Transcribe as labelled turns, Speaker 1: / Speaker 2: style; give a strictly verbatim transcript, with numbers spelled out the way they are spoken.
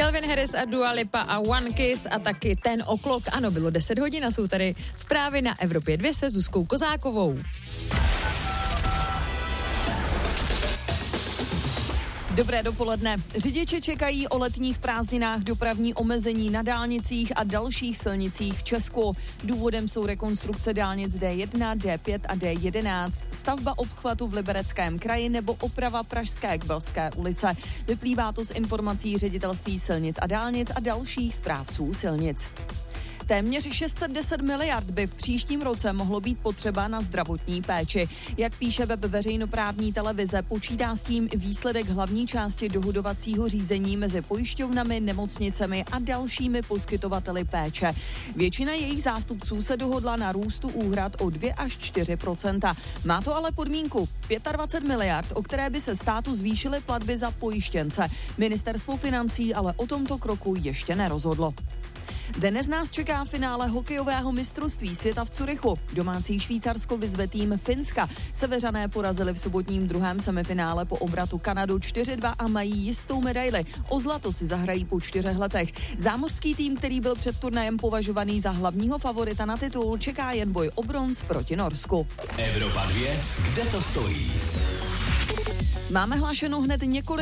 Speaker 1: Calvin Harris a Dua Lipa a One Kiss a taky Ten O'Clock. Ano, bylo deset hodin a jsou tady zprávy na Evropě dva se Zuzkou Kozákovou. Dobré dopoledne. Řidiče čekají o letních prázdninách dopravní omezení na dálnicích a dalších silnicích v Česku. Důvodem jsou rekonstrukce dálnic D jedna, D pět a D jedenáct, stavba obchvatu v Libereckém kraji nebo oprava Pražské Kbelské ulice. Vyplývá to z informací Ředitelství silnic a dálnic a dalších správců silnic. Téměř šest set deset miliard by v příštím roce mohlo být potřeba na zdravotní péči. Jak píše web veřejnoprávní televize, počítá s tím výsledek hlavní části dohodovacího řízení mezi pojišťovnami, nemocnicemi a dalšími poskytovateli péče. Většina jejich zástupců se dohodla na růstu úhrad o dva až čtyři procenta. Má to ale podmínku dvacet pět miliard, o které by se státu zvýšily platby za pojištěnce. Ministerstvo financí ale o tomto kroku ještě nerozhodlo. Dnes nás čeká finále hokejového mistrovství světa v Curychu. Domácí Švýcarsko vyzve tým Finska. Seveřané porazili v sobotním druhém semifinále po obratu Kanadu čtyři dva a mají jistou medaili. O zlato si zahrají po čtyřech letech. Zámořský tým, který byl před turnajem považovaný za hlavního favorita na titul, čeká jen boj o bronz proti Norsku.
Speaker 2: Evropa dva, kde to stojí?
Speaker 1: Máme hlášeno hned několik